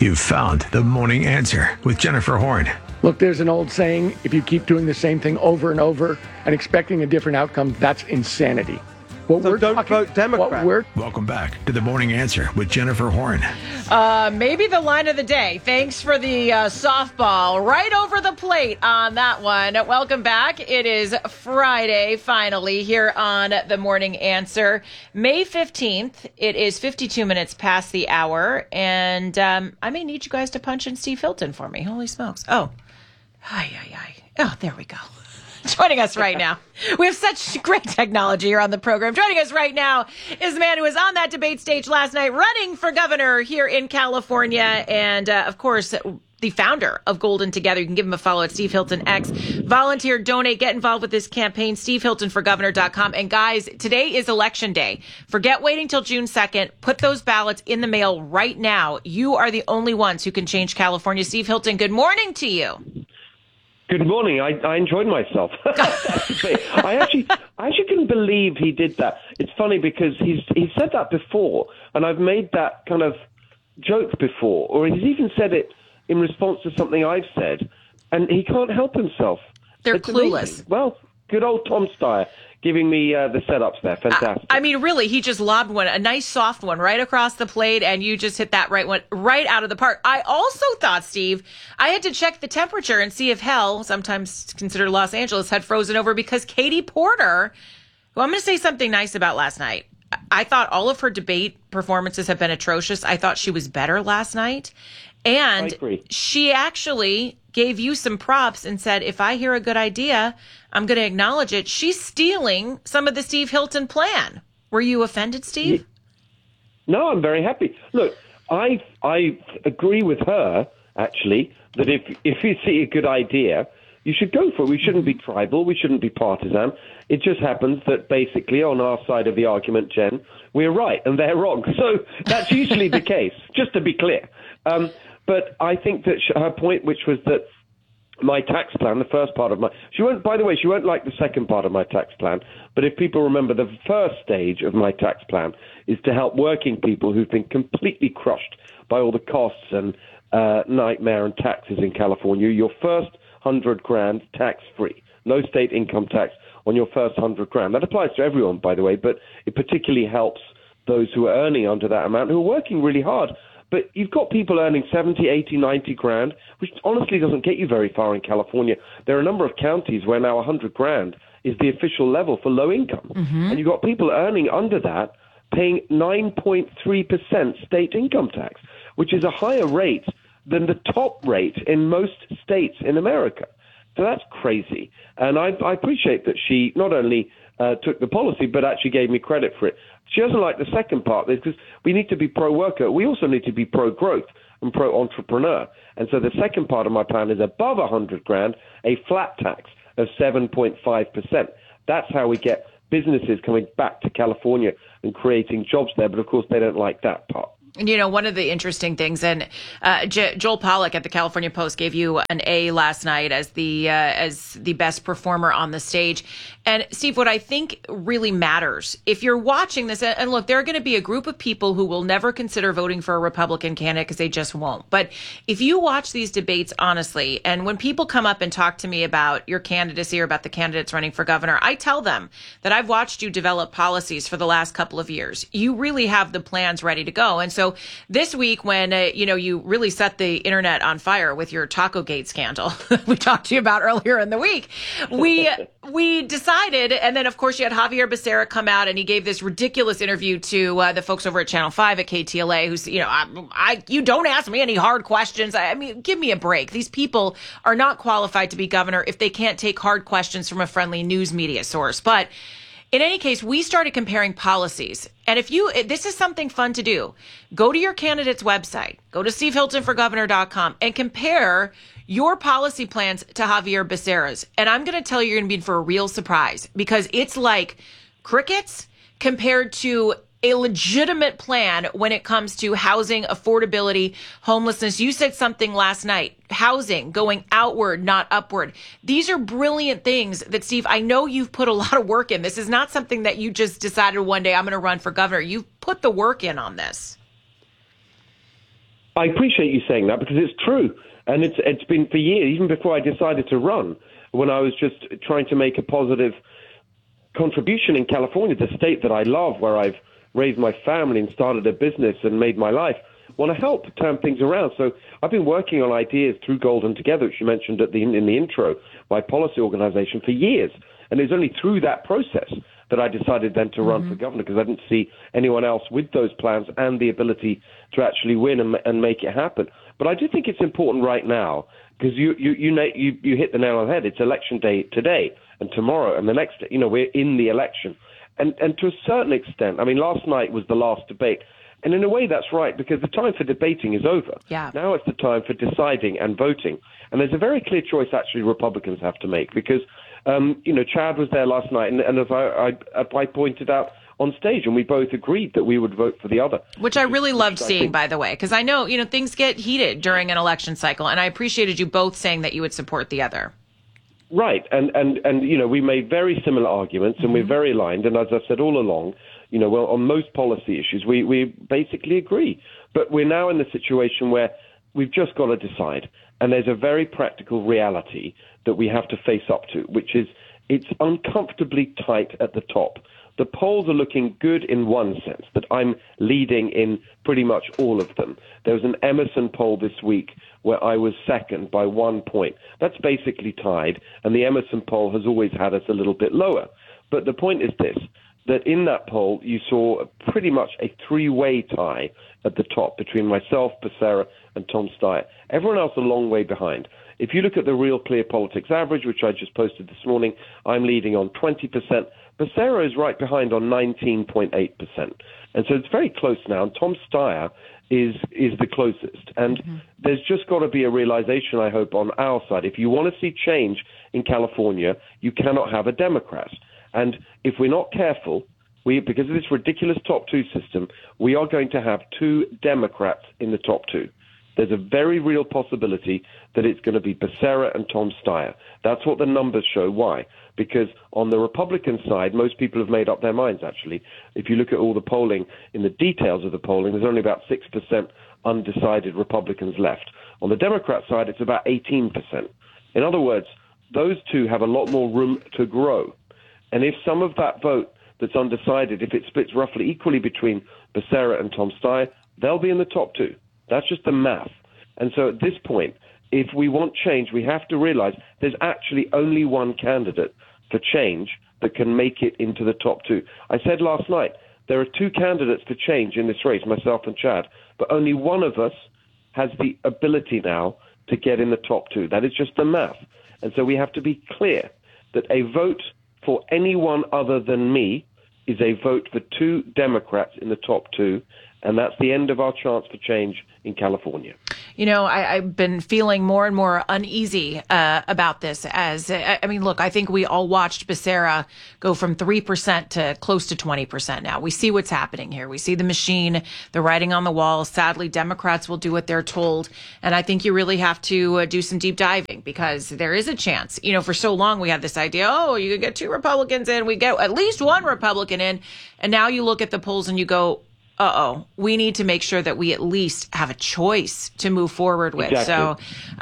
You've found the morning answer with Jennifer Horn. Look, there's an old saying, if you keep doing the same thing over and over and expecting a different outcome, that's insanity. Don't vote Democrat. Welcome back to the morning answer with Jennifer Horn. Maybe the line of the day. Thanks for the softball right over the plate on that one. Welcome back. It is Friday, finally, here on the morning answer. May 15th. It is 52 minutes past the hour. And I may need you guys to punch in Steve Hilton for me. Holy smokes. Oh, there we go. Joining us right now. We have such great technology here on the program. Joining us right now is the man who was on that debate stage last night running for governor here in California. And, of course, the founder of Golden Together. You can give him a follow at Steve Hilton X. Volunteer, donate, get involved with this campaign, SteveHiltonForGovernor.com. And, guys, today is Election Day. Forget waiting till June 2nd. Put those ballots in the mail right now. You are the only ones who can change California. Steve Hilton, good morning to you. Good morning. I enjoyed myself. I actually couldn't believe he did that. It's funny because he's said that before, and I've made that kind of joke before, or he's even said it in response to something I've said, and he can't help himself. They're It's clueless. amazing. Well, good old Tom Steyer giving me the setups there. Fantastic. I mean, really, he just lobbed one, a nice soft one right across the plate, and you just hit that right one right out of the park. I also thought, Steve, I had to check the temperature and see if hell, sometimes considered Los Angeles, had frozen over because Katie Porter, who I'm going to say something nice about last night. I thought all of her debate performances have been atrocious. I thought she was better last night. And she actually gave you some props and said, if I hear a good idea, I'm going to acknowledge it. She's stealing some of the Steve Hilton plan. Were you offended, Steve? No, I'm very happy. Look, I agree with her, actually, that if you see a good idea, you should go for it. We shouldn't be tribal. We shouldn't be partisan. It just happens that basically on our side of the argument, Jen, we're right and they're wrong. So that's usually the case, just to be clear. But I think that her point, which was that my tax plan, the first part of she won't like the second part of my tax plan. But if people remember, the first stage of my tax plan is to help working people who've been completely crushed by all the costs and nightmare and taxes in California. Your first $100,000 tax free, no state income tax on your first $100,000. That applies to everyone, by the way, but it particularly helps those who are earning under that amount, who are working really hard. But you've got people earning 70, 80, 90 grand, which honestly doesn't get you very far in California. There are a number of counties where now 100 grand is the official level for low income. Mm-hmm. And you've got people earning under that paying 9.3% state income tax, which is a higher rate than the top rate in most states in America. So that's crazy. And I appreciate that she not only took the policy, but actually gave me credit for it. She doesn't like the second part of this because we need to be pro-worker. We also need to be pro-growth and pro-entrepreneur. And so the second part of my plan is above 100 grand, a flat tax of 7.5%. That's how we get businesses coming back to California and creating jobs there. But, of course, they don't like that part. You know, one of the interesting things, and Joel Pollack at the California Post gave you an A last night as the best performer on the stage. And Steve, what I think really matters, if you're watching this, and look, there are going to be a group of people who will never consider voting for a Republican candidate because they just won't. But if you watch these debates honestly, and when people come up and talk to me about your candidacy or about the candidates running for governor, I tell them that I've watched you develop policies for the last couple of years. You really have the plans ready to go. And so this week when, you really set the internet on fire with your Taco Gate scandal we talked to you about earlier in the week, we decided, and then of course you had Javier Becerra come out and he gave this ridiculous interview to the folks over at Channel 5 at KTLA who's, you don't ask me any hard questions. I mean, give me a break. These people are not qualified to be governor if they can't take hard questions from a friendly news media source. But in any case, we started comparing policies. And this is something fun to do. Go to your candidate's website, go to SteveHiltonForGovernor.com and compare your policy plans to Javier Becerra's. And I'm going to tell you, you're going to be in for a real surprise because it's like crickets compared to a legitimate plan when it comes to housing, affordability, homelessness. You said something last night, housing going outward, not upward. These are brilliant things that, Steve, I know you've put a lot of work in. This is not something that you just decided one day I'm going to run for governor. You've put the work in on this. I appreciate you saying that because it's true. And it's been for years, even before I decided to run, when I was just trying to make a positive contribution in California, the state that I love, where I've raised my family and started a business and made my life, want to help turn things around. So I've been working on ideas through Golden Together, which you mentioned in the intro, my policy organization, for years. And it was only through that process that I decided then to run for governor, because I didn't see anyone else with those plans and the ability to actually win and make it happen. But I do think it's important right now, because you hit the nail on the head. It's election day today and tomorrow and the next day. We're in the election. And to a certain extent, I mean, last night was the last debate. And in a way, that's right, because the time for debating is over. Yeah. Now it's the time for deciding and voting. And there's a very clear choice, actually, Republicans have to make, because, Chad was there last night, and as I pointed out on stage, and we both agreed that we would vote for the other. Which I really loved seeing, by the way, because I know, things get heated during an election cycle, and I appreciated you both saying that you would support the other. Right, and we made very similar arguments, and we're very aligned, and as I've said all along, on most policy issues, we basically agree. But we're now in the situation where we've just got to decide. And there's a very practical reality that we have to face up to, which is it's uncomfortably tight at the top. The polls are looking good in one sense, that I'm leading in pretty much all of them. There was an Emerson poll this week where I was second by 1 point. That's basically tied, and the Emerson poll has always had us a little bit lower. But the point is this, that in that poll, you saw pretty much a three-way tie at the top between myself, Becerra, and Tom Steyer. Everyone else a long way behind. If you look at the Real Clear Politics average, which I just posted this morning, I'm leading on 20%. Becerra is right behind on 19.8%. And so it's very close now, and Tom Steyer is the closest. And there's just got to be a realization, I hope, on our side. If you want to see change in California, you cannot have a Democrat. And if we're not careful, because of this ridiculous top two system, we are going to have two Democrats in the top two. There's a very real possibility that it's going to be Becerra and Tom Steyer. That's what the numbers show. Why? Because on the Republican side, most people have made up their minds, actually. If you look at all the polling, in the details of the polling, there's only about 6% undecided Republicans left. On the Democrat side, it's about 18%. In other words, those two have a lot more room to grow. And if some of that vote that's undecided, if it splits roughly equally between Becerra and Tom Steyer, they'll be in the top two. That's just the math. And so at this point, if we want change, we have to realize there's actually only one candidate for change that can make it into the top two. I said last night, there are two candidates for change in this race, myself and Chad, but only one of us has the ability now to get in the top two. That is just the math. And so we have to be clear that a vote for anyone other than me is a vote for two Democrats in the top two, and that's the end of our chance for change in California. I've been feeling more and more uneasy about this. Look, I think we all watched Becerra go from 3% to close to 20% now. We see what's happening here. We see the machine, the writing on the wall. Sadly, Democrats will do what they're told. And I think you really have to do some deep diving, because there is a chance. For so long we had this idea, you could get two Republicans in, we get at least one Republican in. And now you look at the polls and you go, we need to make sure that we at least have a choice to move forward with. Exactly. So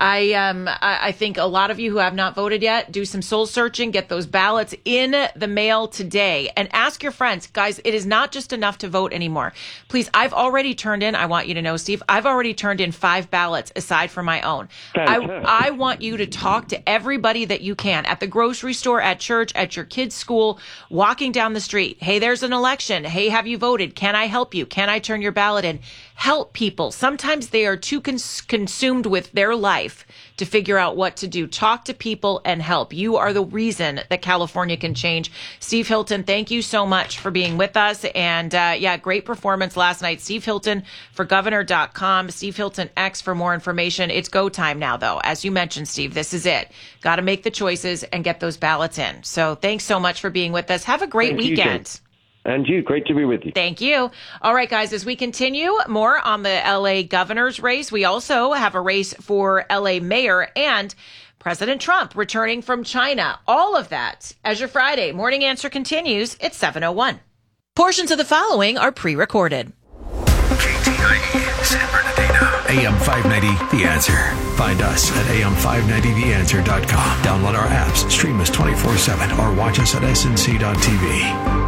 I think a lot of you who have not voted yet, do some soul searching, get those ballots in the mail today, and ask your friends. Guys, it is not just enough to vote anymore. Please, I've already turned in, I want you to know, Steve, I've already turned in 5 ballots aside from my own. I want you to talk to everybody that you can, at the grocery store, at church, at your kids' school, walking down the street. Hey, there's an election. Hey, have you voted? Can I help you? Can I turn your ballot in? Help people. Sometimes they are too consumed with their life to figure out what to do. Talk to people and help. You are the reason that California can change. Steve Hilton, thank you so much for being with us. And great performance last night. Steve Hilton for governor.com. Steve Hilton X for more information. It's go time now, though. As you mentioned, Steve, this is it. Got to make the choices and get those ballots in. So thanks so much for being with us. Have a great weekend. And you, great to be with you. Thank you. All right, guys, as we continue more on the LA governor's race, we also have a race for LA mayor and President Trump returning from China. All of that as your Friday Morning Answer continues at 7:01. Portions of the following are pre-recorded. KTIE San Bernardino. AM 590 The Answer. Find us at am590theanswer.com. Download our apps, stream us 24/7, or watch us at snc.tv.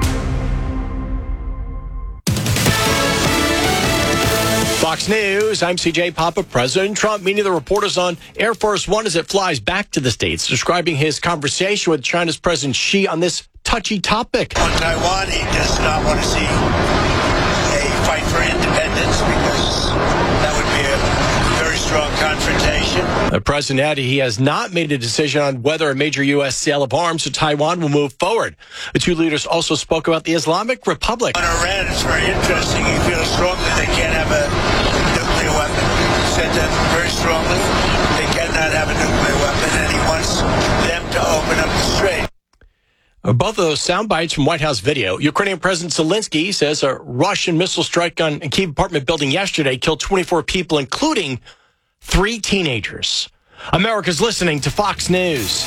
Fox News, I'm CJ Papa. President Trump meeting the reporters on Air Force One as it flies back to the States, describing his conversation with China's President Xi on this touchy topic. On Taiwan, he does not want to see a fight for independence because that would be a very strong confrontation. The president added he has not made a decision on whether a major U.S. sale of arms to Taiwan will move forward. The two leaders also spoke about the Islamic Republic. On Iran, it's very interesting. He feels strongly they can't have a nuclear weapon. He said that very strongly. They cannot have a nuclear weapon, and he wants them to open up the strait. Both of those sound bites from White House video. Ukrainian President Zelensky says a Russian missile strike on a Kyiv apartment building yesterday killed 24 people, including 3 teenagers. America's listening to Fox News.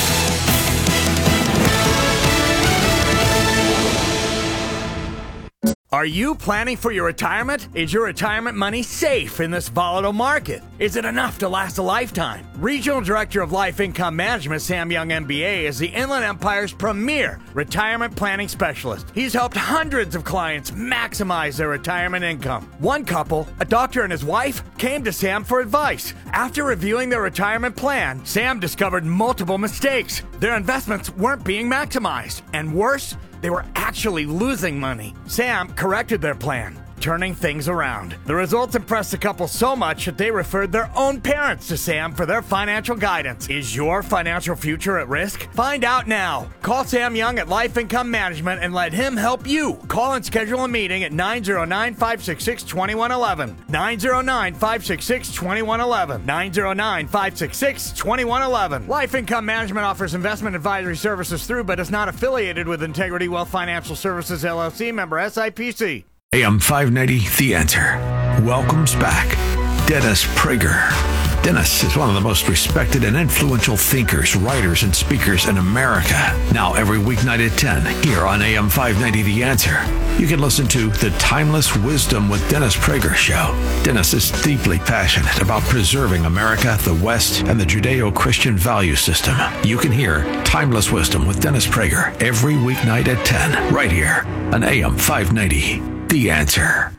Are you planning for your retirement? Is your retirement money safe in this volatile market? Is it enough to last a lifetime? Regional Director of Life Income Management, Sam Young MBA, is the Inland Empire's premier retirement planning specialist. He's helped hundreds of clients maximize their retirement income. One couple, a doctor and his wife, came to Sam for advice. After reviewing their retirement plan, Sam discovered multiple mistakes. Their investments weren't being maximized. And worse, they were actually losing money. Sam corrected their plan, turning things around. The results impressed the couple so much that they referred their own parents to Sam for their financial guidance. Is your financial future at risk? Find out now. Call Sam Young at Life Income Management and let him help you. Call and schedule a meeting at 909-566-2111. 909-566-2111. 909-566-2111. Life Income Management offers investment advisory services through but is not affiliated with Integrity Wealth Financial Services, LLC, member SIPC. AM 590 The Answer welcomes back Dennis Prager. Dennis is one of the most respected and influential thinkers, writers, and speakers in America. Now every weeknight at 10 here on AM 590 The Answer. You can listen to The Timeless Wisdom with Dennis Prager show. Dennis is deeply passionate about preserving America, the West, and the Judeo-Christian value system. You can hear Timeless Wisdom with Dennis Prager every weeknight at 10 right here on AM 590 The Answer.